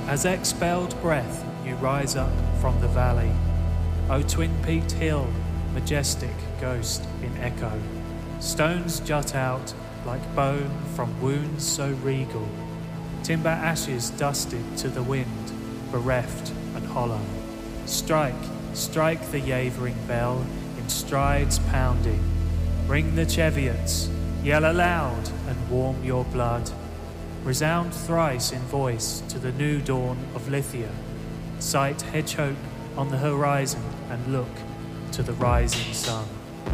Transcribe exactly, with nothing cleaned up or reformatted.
As expelled breath you rise up from the valley, O twin-peaked hill, majestic ghost in echo. Stones jut out like bone from wounds so regal, timber ashes dusted to the wind, bereft and hollow. Strike, strike the yavering bell in strides pounding. Ring the Cheviots, yell aloud and warm your blood. Resound thrice in voice to the new dawn of Lithia. Sight hedgehope on the horizon and look to the rising sun.